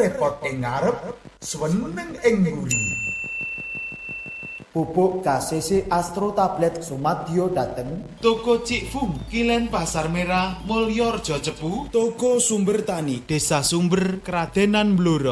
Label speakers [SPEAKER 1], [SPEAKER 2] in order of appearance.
[SPEAKER 1] repot ing ngarep, suweneng ing mburi.
[SPEAKER 2] Bubuk KCC Astro Tablet sumadyo dateng
[SPEAKER 3] Toko Cik Fung, Kilen Pasar Merah, Mulyorjo Cepu,
[SPEAKER 4] Toko Sumber Tani,
[SPEAKER 3] Desa Sumber, Kradenan Blora.